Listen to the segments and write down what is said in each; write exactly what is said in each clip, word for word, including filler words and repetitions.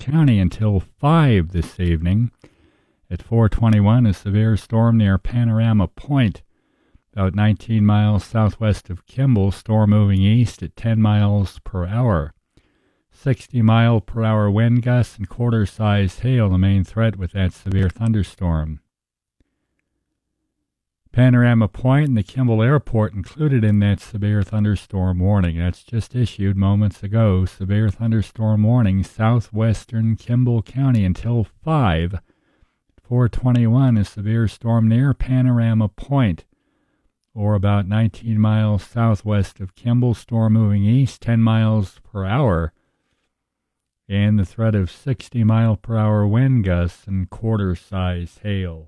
County until five this evening. At four twenty-one, a severe storm near Panorama Point, about nineteen miles southwest of Kimball, storm moving east at ten miles per hour. sixty mile per hour wind gusts and quarter-sized hail, the main threat with that severe thunderstorm. Panorama Point and the Kimball Airport included in that severe thunderstorm warning. That's just issued moments ago. Severe thunderstorm warning, southwestern Kimball County until five. four twenty-one, a severe storm near Panorama Point, or about nineteen miles southwest of Kimball, storm moving east, ten miles per hour, and the threat of sixty mile per hour wind gusts and quarter-sized hail.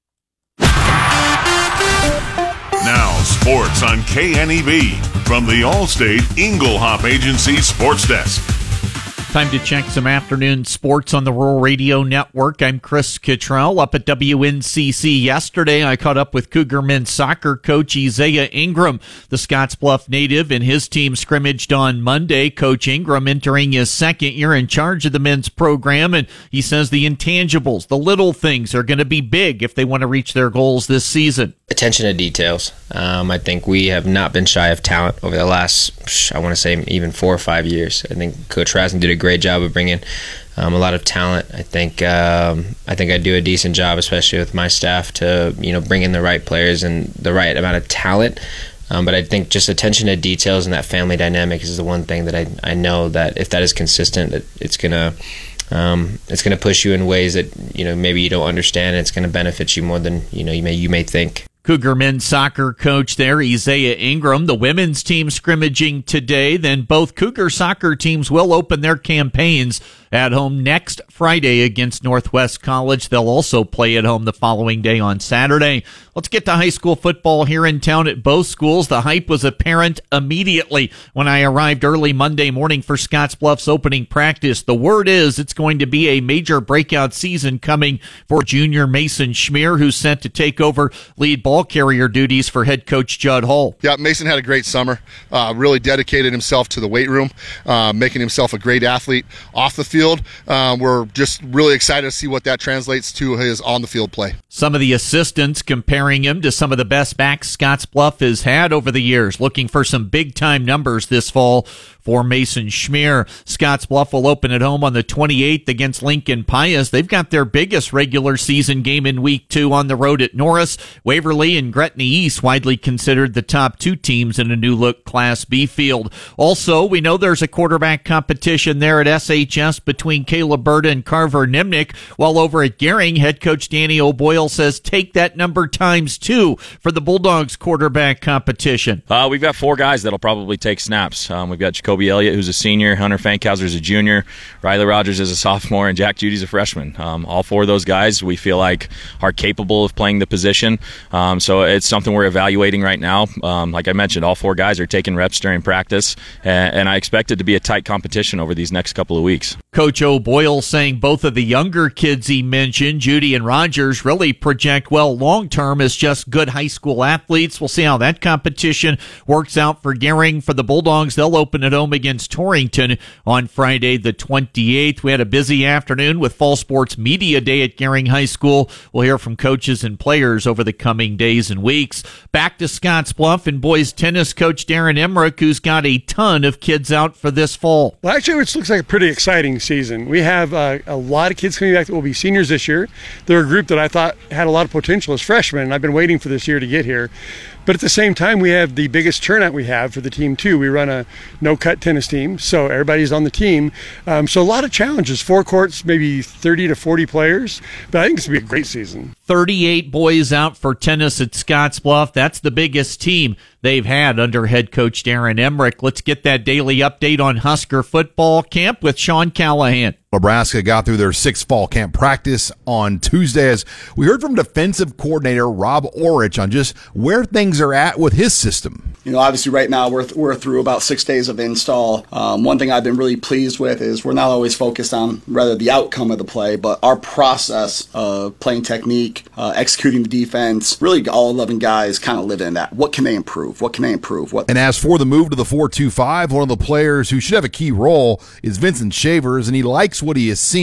Now, sports on K N E B from the Allstate Inglehop Agency Sports Desk. Time to check some afternoon sports on the Rural Radio Network. I'm Chris Cottrell. Up at W N C C yesterday, I caught up with Cougar men's soccer coach Isaiah Ingram. The Scottsbluff native and his team scrimmaged on Monday. Coach Ingram entering his second year in charge of the men's program, and he says the intangibles, the little things, are going to be big if they want to reach their goals this season. Attention to details. Um, I think we have not been shy of talent over the last, I want to say, even four or five years. I think Coach Rasmussen did a great job of bringing um, a lot of talent. I think um, I think I do a decent job, especially with my staff, to you know bring in the right players and the right amount of talent. Um, but I think just attention to details and that family dynamic is the one thing that I I know that if that is consistent, it, it's gonna. Um, it's going to push you in ways that you know maybe you don't understand. And it's going to benefit you more than you know you may you may think. Cougar men's soccer coach there, Isaiah Ingram. The women's team scrimmaging today. Then both Cougar soccer teams will open their campaigns at home next Friday against Northwest College. They'll also play at home the following day on Saturday. Let's get to high school football here in town at both schools. The hype was apparent immediately when I arrived early Monday morning for Scottsbluff's opening practice. The word is it's going to be a major breakout season coming for junior Mason Schmier, who's set to take over lead ball carrier duties for head coach Judd Hull. Yeah, Mason had a great summer. Uh, really dedicated himself to the weight room, uh, making himself a great athlete off the field. Um, we're just really excited to see what that translates to his on-the-field play. Some of the assistants comparing him to some of the best backs Scottsbluff has had over the years, looking for some big-time numbers this fall for Mason Schmier. Scottsbluff will open at home on the twenty-eighth against Lincoln Pius. They've got their biggest regular season game in week two on the road at Norris. Waverly and Gretna East widely considered the top two teams in a new-look Class B field. Also, we know there's a quarterback competition there at S H S between Caleb Berta and Carver Nimnick, while over at Gering, head coach Danny O'Boyle says take that number times two for the Bulldogs quarterback competition. Uh, we've got four guys that'll probably take snaps. Um, we've got Jacoby Elliott, who's a senior, Hunter Fankhauser's a junior, Riley Rogers is a sophomore, and Jack Judy's a freshman. Um, all four of those guys we feel like are capable of playing the position. Um, so it's something we're evaluating right now. Um, like I mentioned, all four guys are taking reps during practice, and, and I expect it to be a tight competition over these next couple of weeks. Coach O'Boyle saying both of the younger kids he mentioned, Judy and Rogers, really project well long-term as just good high school athletes. We'll see how that competition works out for Gering. For the Bulldogs, they'll open at home against Torrington on Friday the twenty-eighth. We had a busy afternoon with Fall Sports Media Day at Gering High School. We'll hear from coaches and players over the coming days and weeks. Back to Scottsbluff and boys tennis coach Darren Emmerich, who's got a ton of kids out for this fall. Well, actually, it looks like a pretty exciting season. We have uh, a lot of kids coming back that will be seniors this year. They're a group that I thought had a lot of potential as freshmen, and I've been waiting for this year to get here. But at the same time, we have the biggest turnout we have for the team, too. We run a no-cut tennis team, so everybody's on the team. Um, so a lot of challenges. Four courts, maybe thirty to forty players. But I think it's going to be a great season. thirty-eight boys out for tennis at Scottsbluff. That's the biggest team they've had under head coach Darren Emmerich. Let's get that daily update on Husker football camp with Sean Callahan. Nebraska got through their sixth fall camp practice on Tuesday as we heard from defensive coordinator Rob Orich on just where things are at with his system. You know, obviously right now we're we're through about six days of install. Um, one thing I've been really pleased with is we're not always focused on rather the outcome of the play, but our process of playing technique, uh, executing the defense. Really, all eleven guys kind of live in that. What can they improve? What can they improve? What? And as for the move to the four two five, one of the players who should have a key role is Vincent Shavers, and he likes what he has seen.